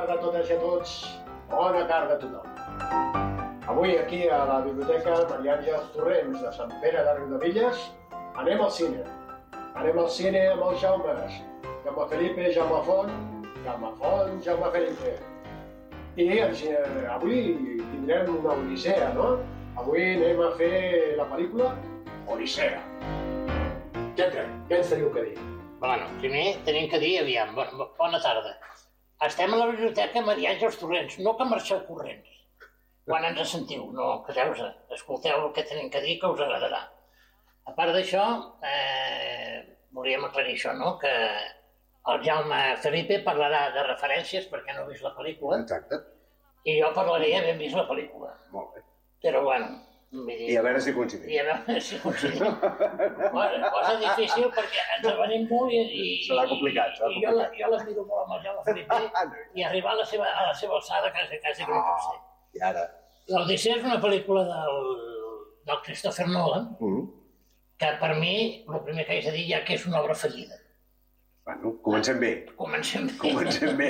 tarda a totes i a tots. Bona tarda a tothom. Avui aquí a la Biblioteca Maria Àngels Torrents de Sant Pere de Riudebitlles anem al cine. Anem al cine amb els Jaumes. Jaume Felipe, Jaume Font, Jaume Felipe. I avui tindrem una odissea, no? Avui anem a fer la pel·lícula Odissea. Què ens teniu que dir? Bueno, primer tenim que dir, aviam, bona tarda. Estem a la Biblioteca Maria Àngels Torrents, no que marxeu corrents. Quan ens sentiu, no, quedeu-vos, escolteu el que tenim que dir, que us agradarà. A part d'això, volíem aclarir això, no?, que el Jaume Felipe parlarà de referències perquè no ha vist la pel·lícula. Exacte. I jo parlaré havent vist la pel·lícula. Molt bé. Però, bueno... I a veure si coincidim. I a veure si coincidim. Cosa difícil perquè ens avenim molt i... Serà complicat, serà complicat. Jo l'admiro molt amb el Jaume Felipe i arribar a la seva alçada quasi que no pot ser. I ara? L'Odissea és una pel·lícula del Christopher Nolan que per mi, el primer que haig de dir ja que és una obra fallida. Bueno, comencem bé. Comencem bé. Comencem bé.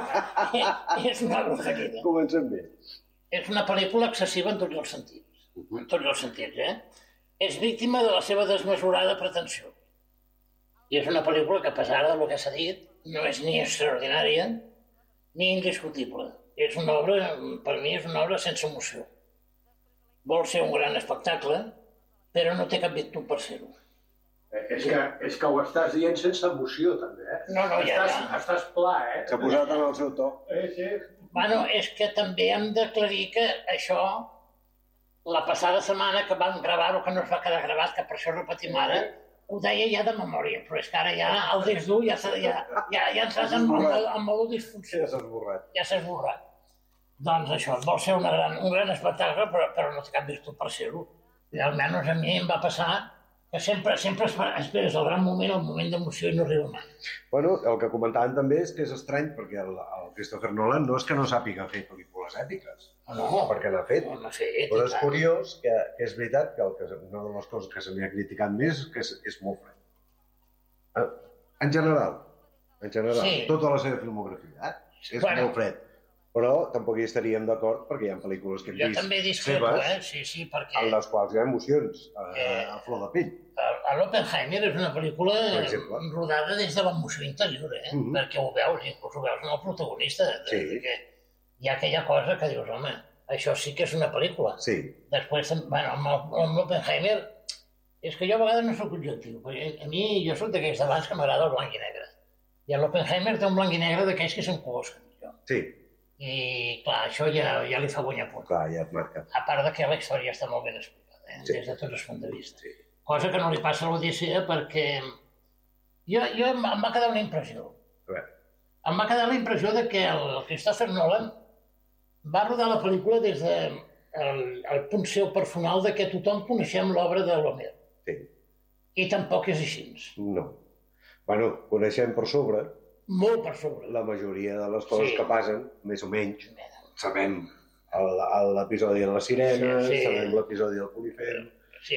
És una obra fallida. Comencem bé. És una pel·lícula excessiva en tots els sentits. En tots els sentits, És víctima de la seva desmesurada pretensió. I és una pel·lícula que, a pesar del que s'ha dit, no és ni extraordinària ni indiscutible. És una obra, per mi, és una obra sense emoció. Vol ser un gran espectacle, però no té cap virtut per ser-ho. És que ho estàs dient sense emoció, també, No, ja. Estàs pla, S'ha posat en el seu to. Sí. Bueno, és que també hem d'aclarir que això, la passada setmana que vam gravar-ho, que no es va quedar gravat, que per això repetim ara, ho deia ja de memòria, però és que ara ja el disc dur ja entras en modo disfunció. Ja s'ha esborrat. Ja s'ha esborrat. Doncs això, vol ser un gran espectacle, però no té cap virtut per ser-ho. I almenys a mi em va passar que sempre esperes el gran moment, el moment d'emoció i no arriba mai. Bueno, el que comentàvem també és que és estrany perquè el Christopher Nolan no és que no sàpiga fer pel·lícules èpiques. No, perquè n'ha fet. Però és curiós que és veritat que una de les coses que se li ha criticat més és que és molt fred. En general, tota la seva filmografia és molt fred. Però tampoc hi estaríem d'acord perquè hi ha pel·lícules que hem vist també discrepo, sí, perquè... en les quals hi ha emocions a flor de pell. L'Oppenheimer és una pel·lícula rodada des de l'emoció interior, perquè ho veus, inclús ho veus en el protagonista. Hi ha aquella cosa que dius, home, això sí que és una pel·lícula. Després, amb l'Oppenheimer, és que jo a vegades no soc objectiu. A mi, jo soc d'aquells d'abans que m'agrada el blanc i negre. I l'Oppenheimer té un blanc i negre d'aquells que s'encogosquen. Sí. I, clar, això ja li fa guanyar punt. Clar, ja et marca. A part que la història està molt ben explicada, des de tots els punts de vista. Cosa que no li passa a l'Odissea perquè em va quedar una impressió. Em va quedar la impressió de que el Christopher Nolan va rodar la pel·lícula des del punt seu personal de que tothom coneixem l'obra de l'Homer. Sí. I tampoc és així. No. Bueno, coneixem per sobre... Molt per sobre. La majoria de les coses que passen, més o menys. Sabem l'episodi de la sirena, sabem l'episodi del Polifem,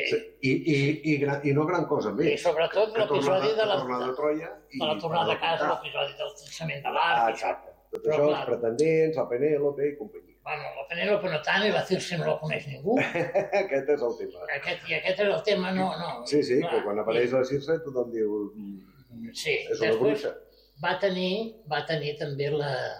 i no gran cosa més. I sobretot l'episodi de la tornada a Troia. De la tornada a casa, l'episodi del llançament de l'arc. Exacte. Tot això, els pretendents, la Penèlope i companyia. Bueno, la Penèlope no tant i la Circe no la coneix ningú. Aquest és el tema. I aquest és el tema, no. Sí, que quan apareix la Circe tothom diu... És una bruixa. Va tenir també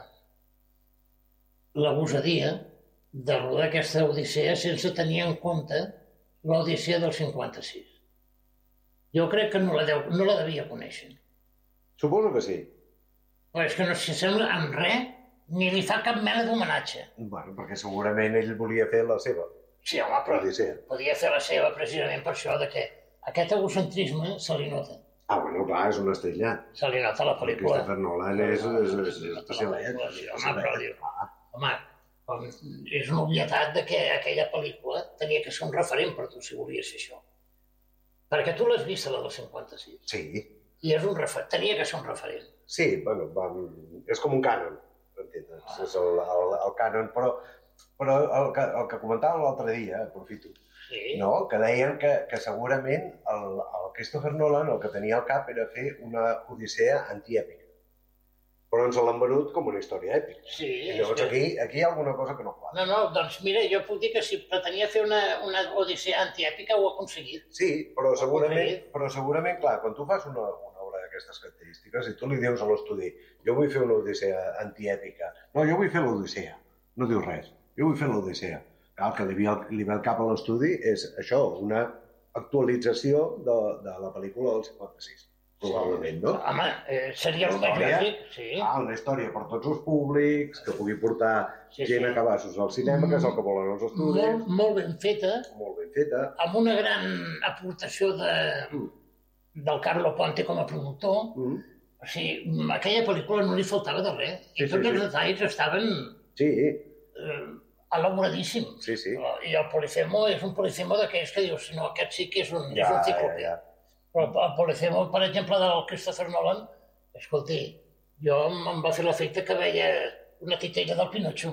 la gosadia de rodar aquesta Odissea sense tenir en compte l'Odissea del 56. Jo crec que no la devia conèixer. Suposo que sí. Però és que no s'assembla en res ni li fa cap mena d'homenatge. Bueno, perquè segurament ell volia fer la seva. Sí, home, però podia fer la seva precisament per això de que aquest egocentrisme se li nota. Bueno, clar, és un estrellat. Se li nota la pel·lícula. Christopher Nolan és especialet. Home, és una obvietat que aquella pel·lícula tenia que ser un referent per tu, si volies fer això. Perquè tu l'has vist, la del 56. Sí. I tenia que ser un referent. Sí, bueno, és com un cànon, m'entens? És el cànon, però el que comentàvem l'altre dia, aprofito, que deien que segurament el Christopher Nolan el que tenia al cap era fer una odissea antièpica. Però ens l'han venut com una història èpica. Sí. I llavors aquí hi ha alguna cosa que no quadra. No, doncs mira, jo puc dir que si pretenia fer una odissea antièpica ho ha aconseguit. Sí, però segurament, clar, quan tu fas una obra d'aquestes característiques i tu li dius a l'estudi jo vull fer una odissea antièpica, no, jo vull fer l'odissea, no dius res, jo vull fer l'odissea. El que li ve al cap a l'estudi és això, una actualització de la pel·lícula del 56. Probablement, no? Home, seria el més lògic, sí. Una història per tots els públics, que pugui portar gent a cabassos al cinema, que és el que volen els estudis. Molt ben feta. Molt ben feta. Amb una gran aportació del Carlo Ponte com a productor. O sigui, a aquella pel·lícula no li faltava de res. I tots els detalls estaven elaboradíssims. I el Polifemo és un Polifemo d'aquells que dius, no, aquest sí que és un ciclopé. Però el Polifemo, per exemple, del Christopher Nolan, escolti, jo em va fer l'efecte que veia una titella del Pinotxo.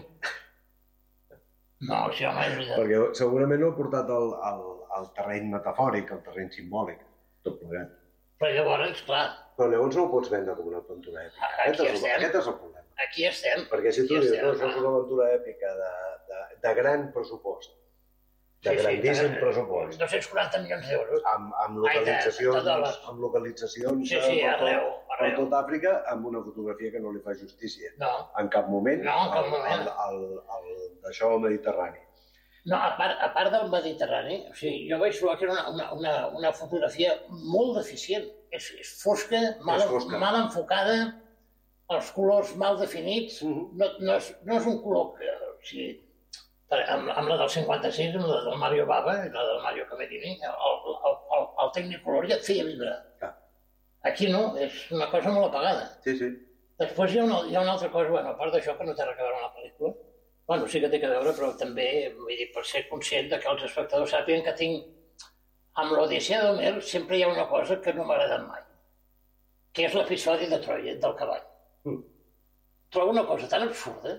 No, això mai és veritat. Perquè segurament no ha portat al terreny metafòric, al terreny simbòlic, tot plegat. Però llavors, clar... Però llavors no ho pots vendre com una aventura èpica. Aquest és el problema. Aquí estem. Perquè si tu dius, no, això és una aventura èpica de gran pressupost, de grandíssim pressupost. 240 milions d'euros. Amb localitzacions per tot Àfrica, amb una fotografia que no li fa justícia. No. En cap moment. No, en cap moment. D'això al Mediterrani. No, a part del Mediterrani, o sigui, jo vaig trobar que era una fotografia molt deficient. És fosca, mal enfocada, els colors mal definits. No és un color que... O sigui, amb la del 56, amb la del Mario Bava i la del Mario Camerini, el Technicolor ja et feia vibrar. Aquí no, és una cosa molt apagada. Després hi ha una altra cosa, a part d'això, que no té res a veure amb la pel·lícula. Bueno, sí que té a veure, però també, vull dir, per ser conscient que els espectadors sàpiguen que amb l'Odissea d'Homer sempre hi ha una cosa que no m'ha agradat mai, que és l'episodi de Troia, del cavall. Trobo una cosa tan absurda.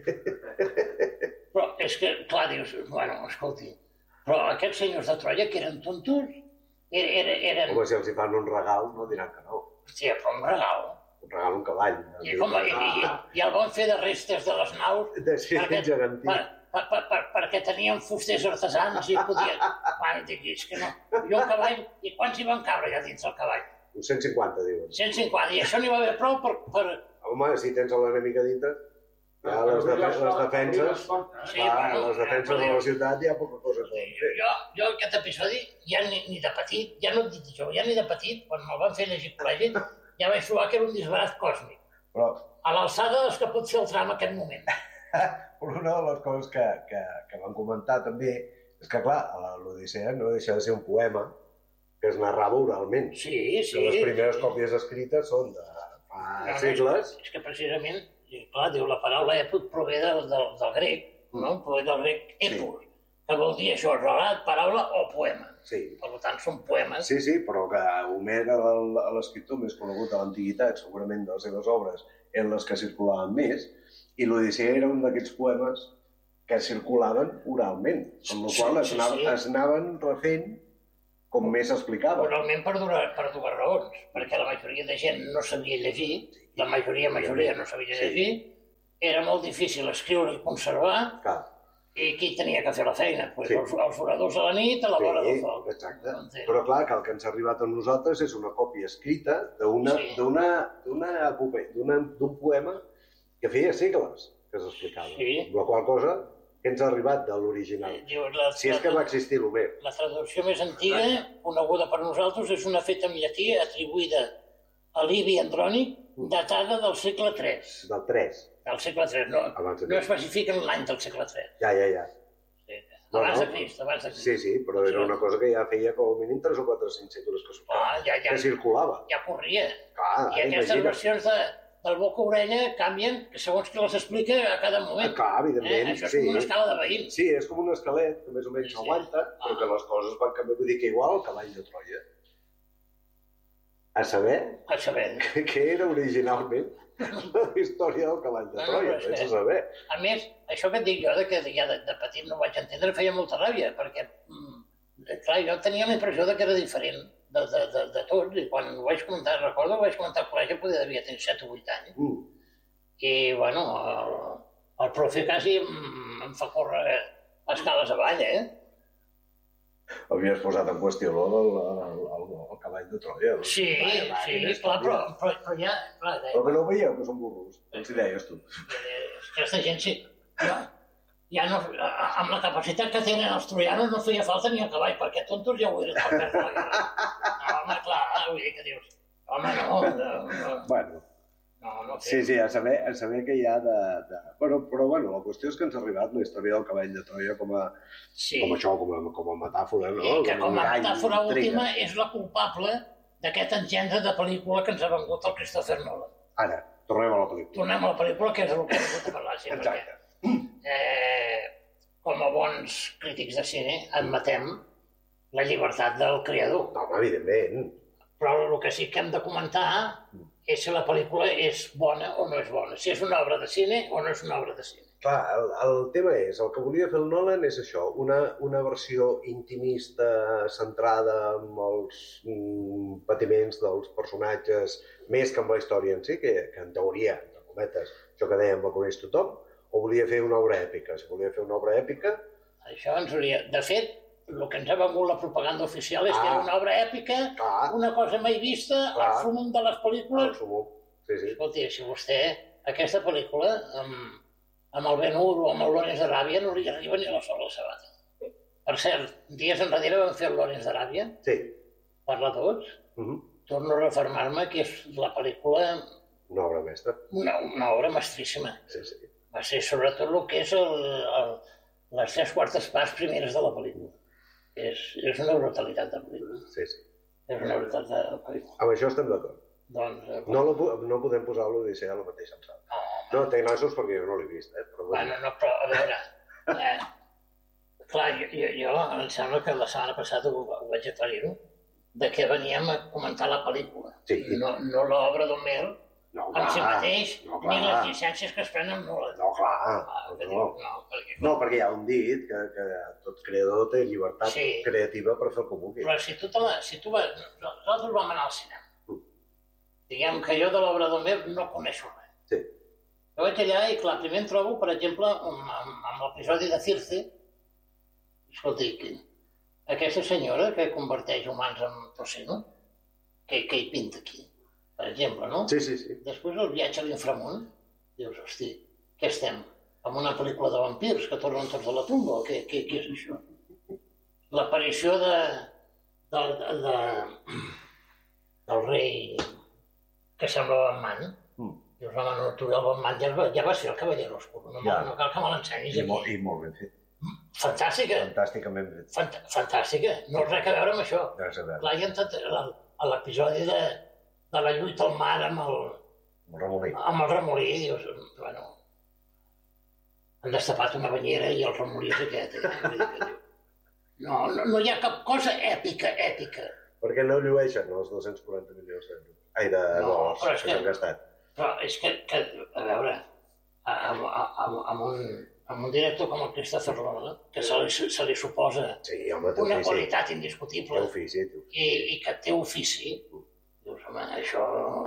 Però és que, clar, dius, bueno, escolti, però aquests senyors de Troia, que eren tontos, eren... Home, si els hi fan un regal, no diran que no. Hòstia, però un regal. Un regal, un cavall. I el van fer de restes de les naus... Perquè tenien fusters artesans i podien... Quan diguis que no. I un cavall, i quants hi van caure allà dins del cavall? Uns 150, diuen. 150, i això n'hi va haver prou per... Home, si tens l'enemic a dintre... Les defenses de la ciutat hi ha poca cosa que fer. Jo aquest episodi, ja ni de petit, ja no et dic jo, ja ni de petit, quan me'l van fer llegir col·legi, ja vaig trobar que era un disbarat còsmic. A l'alçada dels que pot fer el tram en aquest moment. Però una de les coses que van comentar també és que, clar, l'Odissea no deixa de ser un poema que es narrava oralment. Sí. Que les primeres còpies escrites són de fa segles. És que precisament... I clar, diu, la paraula èpic prové del grec, no? Prové del grec epos, que vol dir això, relat, paraula o poema. Sí. Per tant, són poemes. Sí, però que Homer era l'escriptor més conegut a l'antiguitat, segurament de les seves obres eren les que circulaven més, i l'Odissea era un d'aquests poemes que circulaven oralment, amb la qual es anaven refent com més s'explicava. Oralment per dues raons, perquè la majoria de gent no sabia llegir, la majoria no sabia llegir, era molt difícil escriure i conservar, i qui tenia que fer la feina? Els oradors a la nit, a la vora del foc. Exacte. Però clar, que el que ens ha arribat a nosaltres és una còpia escrita d'un poema que feia segles que s'explicava. Amb la qual cosa que ens ha arribat de l'original. Si és que va existir l'Homer. La traducció més antiga, coneguda per nosaltres, és una feta en llatí atribuïda a Livi Andrònic, datada del segle III. Del 3. Del segle III, no especifiquen l'any del segle III. Ja. Abans de Crist. Sí, però era una cosa que ja feia com a mínim 3 o 4 segles que circulava. Ja corria. I aquestes versions del boca-orella canvien segons qui les explica a cada moment. Evidentment. Això és com una escala de veïns. Sí, és com un esquelet, que més o menys s'aguanta, però que les coses van canviar. Vull dir que igual el cavall de Troia. A saber què era originalment la història del cavall de Troia, vés a saber. A més, això que et dic jo, que ja de petit no ho vaig entendre, feia molta ràbia, perquè, clar, jo tenia la impressió que era diferent de tot, i quan ho vaig comentar, recordo, ho vaig comentar al col·legi, devia tenir 7 o 8 anys, I, bueno, el profe quasi em fa córrer escales avall, Havies posat en qüestió el cavall de Troia. Sí, clar, però ja... Però que no ho veieu, que són burros. Els hi deies tu. Aquesta gent sí. Ja no, amb la capacitat que tenen els troianos no feia falta ni el cavall, perquè tontos ja ho eren per perdre la guerra. No, home, clar, vull dir que dius... Home, no. Bueno. No, sí, a saber que hi ha de... Però, bueno, la qüestió és que ens ha arribat la història del cavall de Troia com a metàfora, no? I que com a metàfora última és la culpable d'aquest engendre de pel·lícula que ens ha vengut el Christopher Nolan. Ara, tornem a la pel·lícula. Tornem a la pel·lícula, que és el que hem hagut de parlar. Exacte. Com a bons crítics de cine, admetem la llibertat del creador. No, evidentment. Però el que sí que hem de comentar és si la pel·lícula és bona o no és bona, si és una obra de cine o no és una obra de cine. Clar, el tema és, el que volia fer el Nolan és això, una versió intimista centrada en els patiments dels personatges, més que en la història en si, que en teoria, entre cometes, això que dèiem, la coneix tothom, o volia fer una obra èpica? Si volia fer una obra èpica... Això ens hauria... De fet, el que ens ha vengut la propaganda oficial és que era una obra èpica, una cosa mai vista, el súmum de les pel·lícules... El súmum, sí. Escolti, si vostè, aquesta pel·lícula, amb el Ben-Hur o amb el Lawrence d'Aràbia, no li arriba ni la sola sabata. Per cert, dies enrere vam fer el Lawrence d'Aràbia, parla tots, torno a refermar-me que és la pel·lícula... Una obra mestra. Una obra mestríssima. Sí. Va ser sobretot el que és les 3/4 parts primeres de la pel·lícula. És una brutalitat de pel·lícula. Sí. És una brutalitat de pel·lícula. Amb això estem d'acord. Doncs... No podem posar l'Odissea a la mateixa alçada. No, té nassos perquè jo no l'he vist, Bueno, però a veure... Clar, jo em sembla que la setmana passada ho vaig aclarir-ho, de què veníem a comentar la pel·lícula. Sí. No l'obra d'Homer, amb si mateix, ni les llicències que es prenen no les... No, clar. No, perquè ja ho hem dit, que tot creador té llibertat creativa per fer el que vulgui. Però si tu vas... Nosaltres vam anar al cinema. Diguem que jo de l'obra d'Homer no coneixo res. Sí. Jo vaig allà i, clar, primer em trobo, per exemple, amb l'episodi de Circe. Escolti, aquesta senyora que converteix humans en tocino, què hi pinta aquí? Per exemple, no? Sí. Després el viatge a l'inframont, dius, hosti, què estem? En una pel·lícula de vampirs que tornen tots de la tumba? Què és això? L'aparició del rei que semblava Batman. Dius, home, no, tu el Batman ja va ser el cavaller oscur, no cal que me l'ensenyis aquí. I molt ben fet. Fantàstica. Fantàsticament fet. Fantàstica. No res a veure amb això. Res a veure. Clar, hi ha l'episodi de la lluita al mar amb el remolí, dius, bueno, han destapat una banyera i el remolí és aquest. No hi ha cap cosa èpica. Per què no llueixen els 240 milions d'euros? Ai, de dòlars que s'han gastat. Però és que, a veure, amb un director com el Christopher Nolan, que se li suposa una qualitat indiscutible i que té ofici, dius, home, això...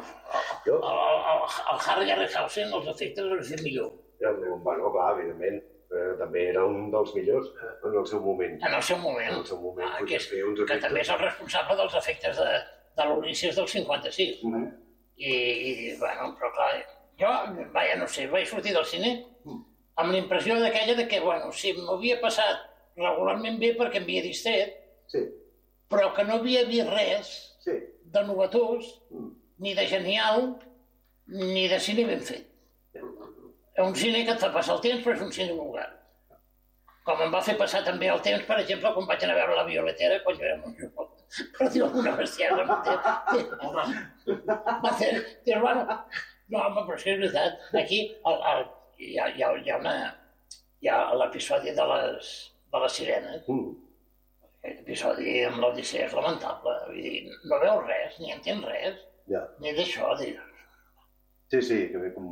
El Harry Harryhausen, els efectes els ha fet millor. Bueno, clar, evidentment, també era un dels millors en el seu moment. En el seu moment. Que també és el responsable dels efectes de l'Ulisses del 56. I, bueno, però clar, jo, no sé, vaig sortir del cine amb la impressió d'aquella que, bueno, sí, m'havia passat regularment bé perquè m'havia distret, però que no havia vist res de novetós, ni de genial, ni de cine ben fet. És un cine que et fa passar el temps, però és un cine vulgar. Com em va fer passar també el temps, per exemple, quan vaig anar a veure La Violetera, quan jo era molt jove. Però diu alguna bestiesa, bueno, no, home, però és que és veritat. Aquí hi ha l'episodi de les sirenes. Aquest episodi amb l'Odissea és lamentable. Vull dir, no veus res, ni entens res, ni d'això, dius. Sí, que ve com...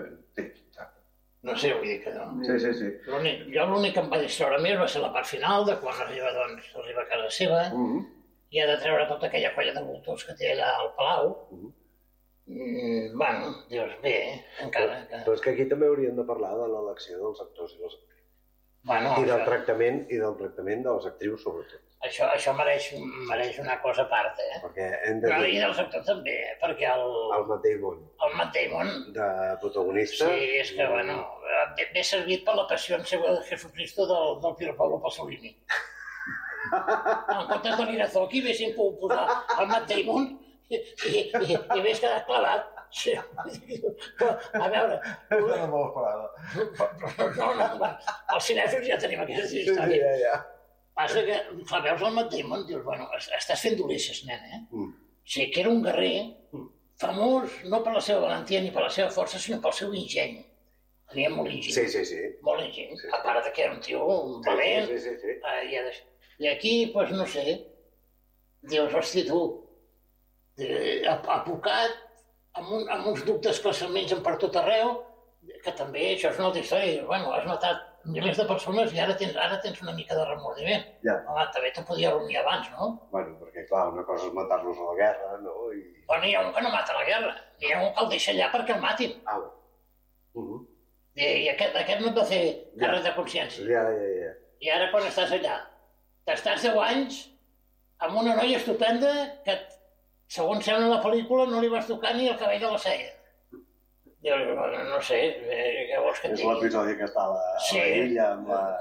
No sé, vull dir que no. Sí. Jo l'únic que em va distreure més va ser la part final, de quan arriba a casa seva, i ha de treure tota aquella colla de voltors que té allà al palau. Bueno, dius, bé, encara... Però és que aquí també hauríem de parlar de l'elecció dels actors i les actrius. I del tractament de les actrius, sobretot. Això mereix una cosa a part, Però i dels actors també, perquè el Matt Damon. El Matt Damon... De protagonista. Sí, és que, bueno, ve servit per la passió en seva de Jesucristo del Pier Paolo Pasolini. En comptes de l'Irazó, aquí haguéssim pogut posar el Matt Damon i hagués quedat clavat. Sí. A veure... No me l'esperava. No, els cinèfils ja tenim aquestes històries. Passa que, clar, veus el Matt Damon, dius, bueno, estàs fent d'Ulisses, nen, Sí, que era un guerrer famós no per la seva valentia ni per la seva força, sinó pel seu ingeny. Tenia molt ingeny. Sí. Molt ingeny. A part que era un tio valent. I aquí, doncs, no sé, dius, hosti, tu, apocat, amb uns dubtes que se'l mengen per tot arreu, que també això és una altra història. Bueno, has matat milers de persones i ara tens una mica de remordiment. Home, també t'ho podia rumiar abans, no? Bueno, perquè clar, una cosa és matar-los a la guerra, no? Bueno, hi ha un que no mata a la guerra. Hi ha un que el deixa allà perquè el matin. I aquest no et va fer càrrec de consciència. I ara quan estàs allà, t'estàs 10 anys amb una noia estupenda que, segons sembla en la pel·lícula, no li vas tocar ni el cabell de la cella. No sé, què vols que et digui? És l'episodi que està a l'illa amb la...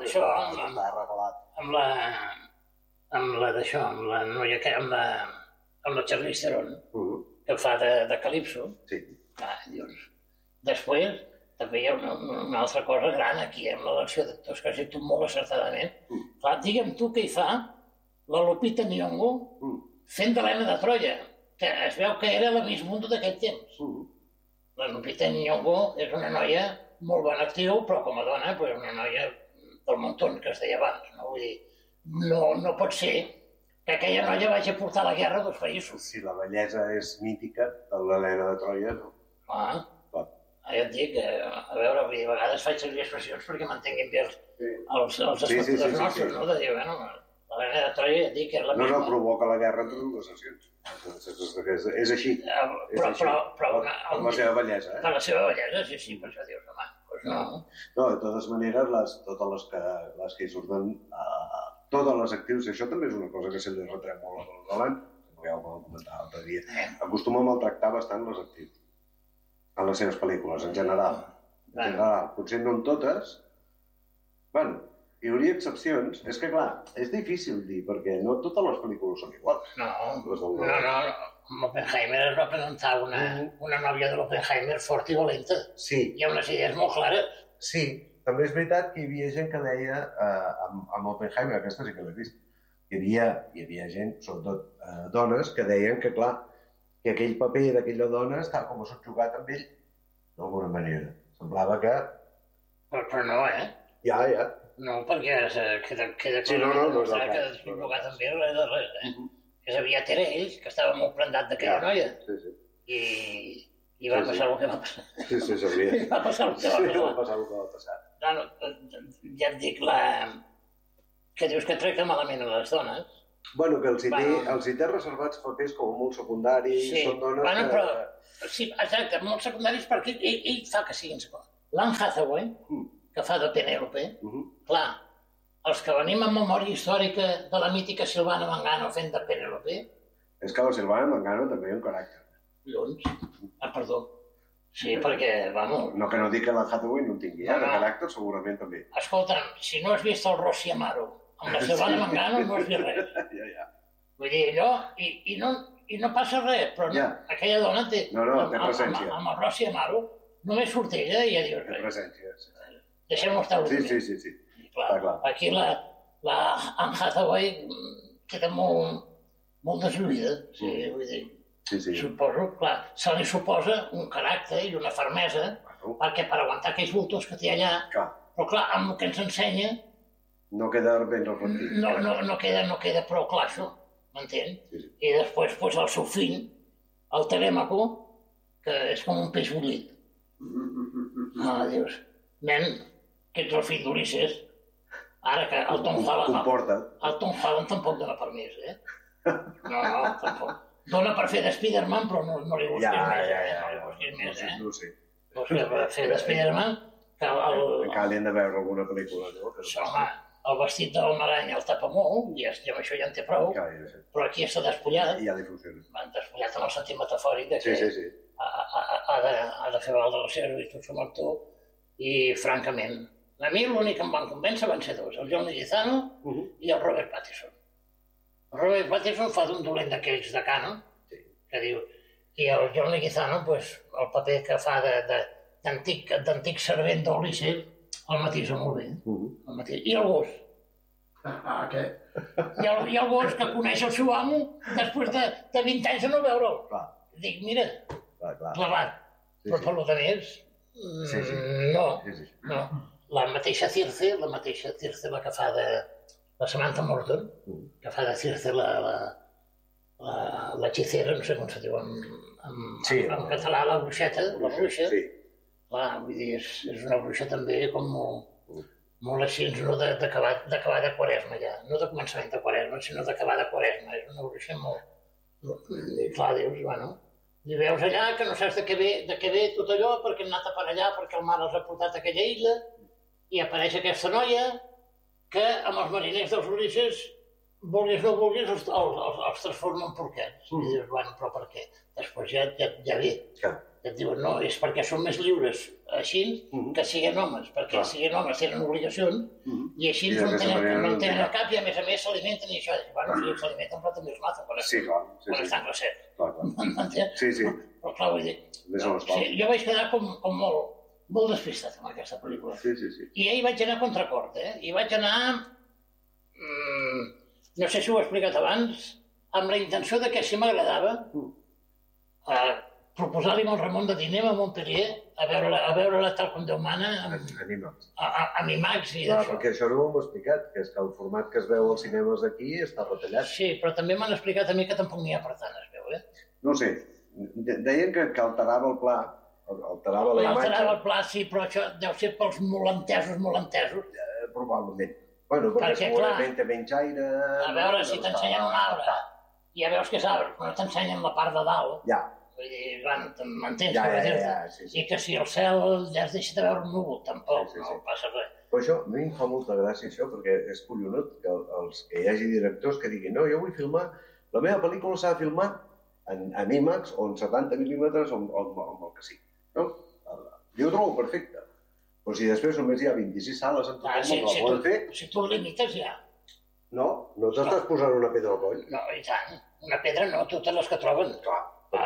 amb la noia que... amb la Charlize Theron, que fa de Calypso. Sí. Després, també hi ha una altra cosa gran aquí, amb l'elecció d'actors, que has dit tu molt acertadament. Clar, digue'm tu què hi fa la Lupita Nyong'o fent d'Helena de Troia, que es veu que era la Miss Mundo d'aquell temps. La Lupita Nyong'o és una noia molt bona actriu, però com a dona és una noia del muntó, que es deia abans. Vull dir, no pot ser que aquella noia vagi a portar la guerra a dos països. Si la bellesa és mítica de l'Helena de Troia, no? Ja et dic, a veure, a vegades faig servir expressions perquè mantinguin bé els espectadors nostres, no? De dir, bueno, l'Helena de Troia, ja et dic, és la misma... No, provoca la guerra entre dues nacions. És així. Però amb la seva bellesa, Per la seva bellesa, sí, per això dius, home, doncs no. No, de totes maneres, totes les que hi surten, totes les actrius, i això també és una cosa que se li retrem molt a Roland, que ja ho vam comentar l'altre dia, acostuma a maltractar bastant les actrius en les seves pel·lícules, en general. Potser no en totes, bueno, hi hauria excepcions. És que, clar, és difícil dir, perquè no totes les pel·lícules són iguals. No. L'Oppenheimer es va presentar una nòvia de l'Oppenheimer forta i valenta. Sí. Hi ha unes idees molt clares. Sí, també és veritat que hi havia gent que deia, amb Oppenheimer, aquesta sí que l'he vist, hi havia gent, sobretot dones, que deien que, clar, que aquell paper d'aquella dona estava com a subjugat amb ell, d'alguna manera. Semblava que... Però no, Ja. No, perquè queda clar que desblocat amb ell res de res, Que aviat era ell, que estava molt prendat d'aquella noia. I va passar el que va passar. Sí, sabria. I va passar el que va passar. Ja et dic, que dius que tracta malament a les dones. Bueno, que els hi té reservats papers com molt secundaris, són dones que... Sí, exacte, molt secundaris perquè ell fa que siguin secundaris. L'Anne Hathaway, que fa de Penélope, clar, els que venim amb memòria històrica de la mítica Silvana Mangano fent de Penélope... És que la Silvana Mangano també hi ha un caràcter. Perdó. Sí, perquè, vamos... No, que no dic que la Hathaway no en tingui, de caràcter segurament també. Escolta'm, si no has vist el Rossi Amaro amb la Silvana Mangano, no has vist res. Vull dir, allò, i no passa res, però aquella dona té... té presència. Amb el Rossi Amaro, només surt ella i ja dius res. Té presència, sí. Deixem-ho estar Sí. Clar. Aquí la Anne Hathaway queda molt deslluïda, vull dir. Suposo, clar, se li suposa un caràcter i una fermesa perquè per aguantar aquells voltors que té allà, però clar, amb el que ens ensenya... No queda ben reflectit. No queda prou clar això, m'entén? I després, el seu fill, el Telèmaco, que és com un peix bullit. Dius, nen, que ets el fill d'Ulisses, ara que el Tom Holland tampoc dona permís, No, tampoc. Dona per fer de Spiderman, però no li busquis més. No li busquis més, No sé. Per fer de Spiderman... Encara li hem de veure alguna pel·lícula, no? Home, el vestit de l'home aranya el tapa molt, i amb això ja en té prou, però aquí està despullat. Ja li funciona. Despullat en el sentit metafòric de que ha de fer valdre la seva virtut sobre l'actor, i francament, a mi l'únic que em van convèncer van ser dos, el John Leguizamo i el Robert Pattinson. El Robert Pattinson fa d'un dolent d'aquells de Cano, que diu, i el John Leguizamo, el paper que fa d'antic servent d'Ulisses, el matisa molt bé. I el gos. Què? I el gos que coneix el seu amo després de 20 anys de no veure'l. Dic, mira, clavat. Però per lo de més, no. La mateixa Circe, la que fa de la Samantha Morton, que fa de Circe la hechicera, no sé com se diu en català, la bruixeta, la bruixa. Clar, vull dir, és una bruixa també com molt així, no d'acabar de Quaresma ja. No de començament de Quaresma, sinó d'acabar de Quaresma. És una bruixa molt... I clar, dius, bueno... I veus allà que no saps de què ve tot allò, perquè han anat a per allà, perquè el mar els ha portat a aquella illa, i apareix aquesta noia que amb els mariners dels Ulisses, vulguis o no vulguis, els transforma en porquets. I dius, bueno, però per què? Després ja ve. Et diuen, no, és perquè són més lliures així que siguin homes, perquè siguin homes tenen obligacions i així no tenen el cap i a més s'alimenten i això. Bueno, sí, s'alimenten però també els maten quan estan recerts. Però clar, vull dir, jo vaig quedar com molt despistat amb aquesta pel·lícula. I ahir vaig anar a contracort, i vaig anar, no sé si ho he explicat abans, amb la intenció de que si m'agradava proposar-li al Ramon de diner a Montpellier a veure-la tal com Déu mana amb IMAX i d'això. Perquè això no ho hem explicat, que és que el format que es veu als cinemes d'aquí està retallat. Sí, però també m'han explicat a mi que tampoc n'hi ha per tant, es veu, No sé, deien que alterava el pla, alterava la imatge. Alterava el pla, sí, però això deu ser pels molt entesos. Probablement. Bueno, perquè segurament té menys aire... A veure, si t'ensenyen un arbre, ja veus que és arbre, però no t'ensenyen la part de dalt. Vull dir, m'entens què vull dir-te? I que si el cel ja es deixa de veure un núvol, tampoc, no passa res. Però això, a mi em fa molta gràcia això, perquè és collonut que hi hagi directors que diguin no, jo vull filmar, la meva pel·lícula s'ha de filmar en IMAX o en 70 mil·límetres o amb el que sigui. Jo ho trobo perfecte. Però si després només hi ha 26 sales en tot el món que la poden fer... Si tu el limites ja. No t'estàs posant una pedra al coll. No, i tant. Una pedra no, totes les que troben. Clar.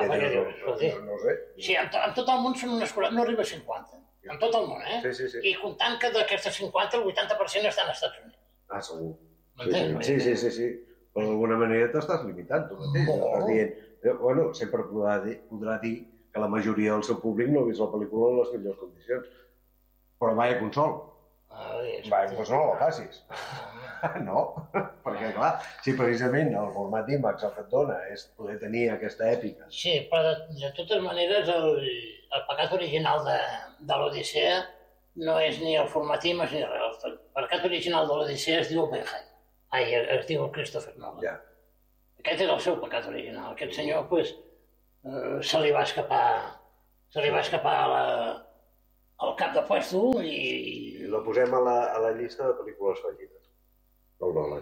No sé. Sí, en tot el món són unes 40, no arriba a 50. En tot el món, Sí. I comptant que d'aquestes 50, el 80% estan als Estats Units. Segur. M'entens? Sí. Però d'alguna manera t'estàs limitant tu mateix. Estàs dient, bueno, sempre podrà dir que la majoria del seu públic no ha vist la pel·lícula en les millors condicions. Però vaya consol. Doncs no la facis. No, perquè clar, si precisament el format IMAX el que et dona és poder tenir aquesta èpica. Sí, però de totes maneres el pecat original de l'Odissea no és ni el format IMAX ni res. El pecat original de l'Odissea es diu Oppenheimer. Es diu Christopher Nolan. Aquest és el seu pecat original. Aquest senyor, doncs, se li va escapar al cap de puesto i... La posem a la llista de pel·lícules fallides. El Nolan.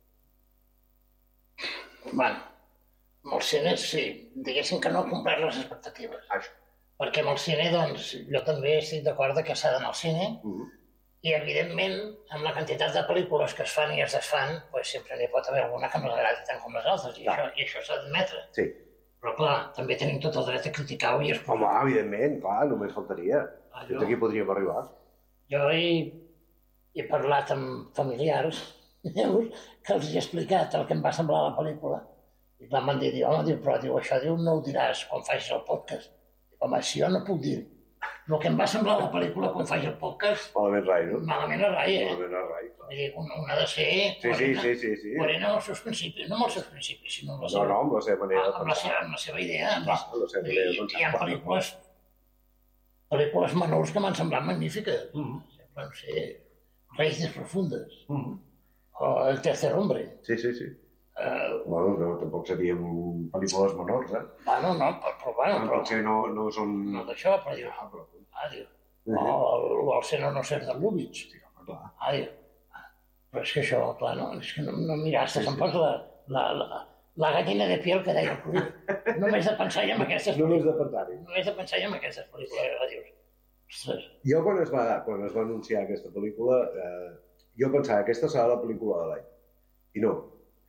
Bueno, amb el cine sí, diguéssim que no ha complert les expectatives. Perquè amb el cine, doncs, jo també estic d'acord que s'ha d'anar al cine i, evidentment, amb la quantitat de pel·lícules que es fan i es desfan, doncs sempre n'hi pot haver alguna que no agradi tant com les altres, i això s'ha d'admetre. Sí. Però, clar, també tenim tot el dret a criticar-ho i exposar. Home, evidentment, clar, només faltaria. Fins aquí podríem arribar. Jo he parlat amb familiars meus que els he explicat el que em va semblar la pel·lícula. I em van dir, home, però això no ho diràs quan facis el podcast. Home, si jo no puc dir el que em va semblar la pel·lícula quan facis el podcast... Malament rai, no? Malament a rai, Malament a rai, clar. Vull dir, un ha de ser coherent amb els seus principis, no amb els seus principis, sinó amb la seva... No, amb la seva manera de pensar. Amb la seva idea. I hi ha pel·lícules menors que m'han semblat magnífiques. No sé, Raíces profundes. O El tercer hombre. Sí. Bueno, tampoc serien pel·lícules menors, eh? Bueno, no, però bueno... Potser no són... No d'això, però dius... O el Ser o no ser de Lubitsch. Sí, home, clar. Diu... Però és que això, clar, no, és que no miraste, se'm posa la gallina de piel que deia el Cruyff. Només de pensar en aquestes pel·lícules. Només de pensar en aquestes pel·lícules, dius... Ostres. Jo quan es va anunciar aquesta pel·lícula, jo pensava que aquesta serà la pel·lícula de l'any. I no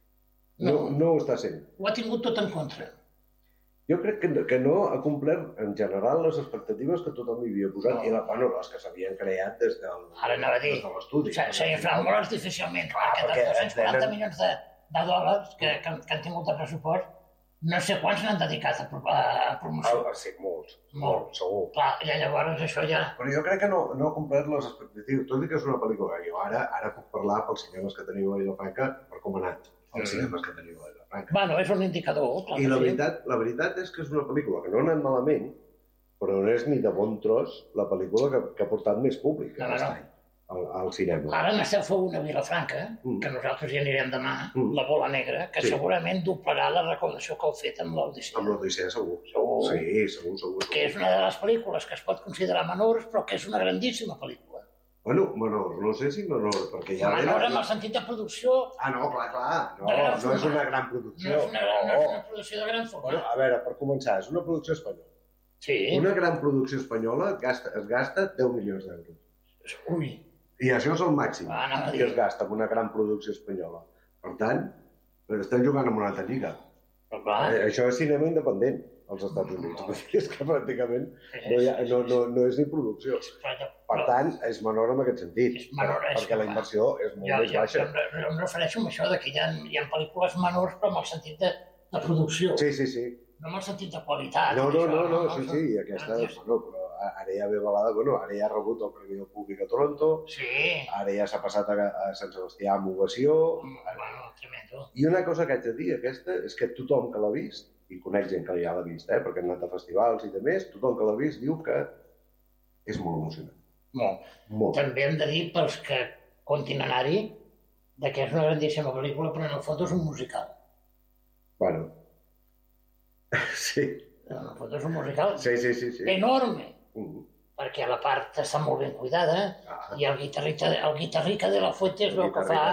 ho està sent. Ho ha tingut tot en contra. Jo crec que no ha complert en general les expectatives que tothom hi havia posat i les que s'havien creat des de l'estudi. S'ha inflat molt artificialment, perquè dels 240 milions de dòlars que han tingut de pressupost, no sé quants n'han dedicat a promoció. Sí, molts, segur. Clar, i llavors això ja... Però jo crec que no ha complert les expectatives, tot i que és una pel·lícula. Jo ara puc parlar pels cinemes que teniu a Vilafranca, per com ha anat els cinemes que teniu a Vilafranca. Bueno, és un indicador. I la veritat és que és una pel·lícula que no ha anat malament, però no és ni de bon tros la pel·lícula que ha portat més públic aquest any al cinema. Ara n'esteu fent una a Vilafranca, que nosaltres hi anirem demà, La bola negra, que segurament doblarà la recaudació que heu fet amb l'Odissea. Amb l'Odissea segur. Sí, segur. Que és una de les pel·lícules que es pot considerar menors, però que és una grandíssima pel·lícula. Bueno, menor, no sé si menor, perquè ja... Menor en el sentit de producció... No, clar, no és una gran producció. No és una producció de gran format. Bueno, a veure, per començar, és una producció espanyola. Sí. Una gran producció espanyola es gasta 10 milions d'euros. Ui. I això és el màxim que es gasta amb una gran producció espanyola. Per tant, estem jugant en una altra lliga. Això és cinema independent als Estats Units. És que pràcticament no és ni producció. Per tant, és menor en aquest sentit. Perquè la inversió és molt més baixa. Jo em refereixo a això, que hi ha pel·lícules menors, però en el sentit de producció. Sí. No en el sentit de qualitat. No, sí. Aquesta, ara ja ve balada, ara ja ha rebut el Premi del Públic a Toronto, ara ja s'ha passat a Sant Sebastià amb ovació. Tremendo. I una cosa que haig de dir, aquesta, és que tothom que l'ha vist, i conec gent que ja l'ha vist, perquè han anat a festivals i demés, tothom que l'ha vist diu que és molt emocionant. Molt. També hem de dir, pels que comptin anar-hi, que és una grandíssima pel·lícula, però en el fons és un musical. Bueno, sí. En el fons és un musical enorme. Perquè la part està molt ben cuidada i el guitarrica de la Fuente es veu que fa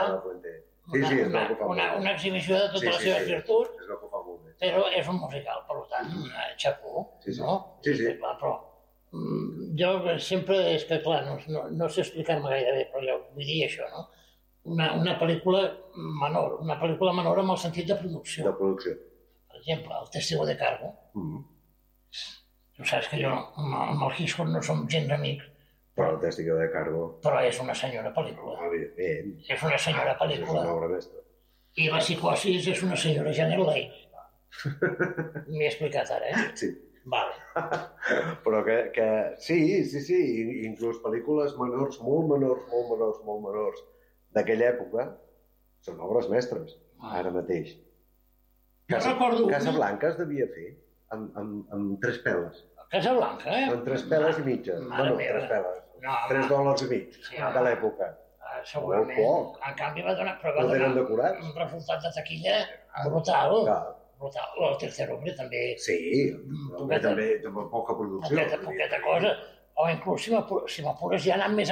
una exhibició de totes les seves virtuts, però és un musical, per tant, xapó, no? Sí. Però jo sempre, és que clar, no sé explicar-me gaire bé, però jo vull dir això, no? Una pel·lícula menor amb el sentit de producció. Per exemple, El testigo de cargo. Tu saps que jo amb el Hitchcock no som gens amics. Però El testigo de cargo... Però és una senyora pel·lícula. És una senyora pel·lícula. És una obra mestra. I La psicosis és una senyora Janet Leigh. M'hi he explicat ara, Sí. Vale. Però que sí, inclús pel·lícules menors, molt menors, d'aquella època, són obres mestres, ara mateix. Casablanca es devia fer amb 3 peles. Casablanca, Amb 3 peles i mitja. Bueno, 3 peles. $3 i mig de l'època. Segurament. En canvi va donar decorats. Un resultat de taquilla brutal. El Tercer Hombre també. Sí, també poca producció. Poqueta cosa. O inclús, si m'apures, ja anant més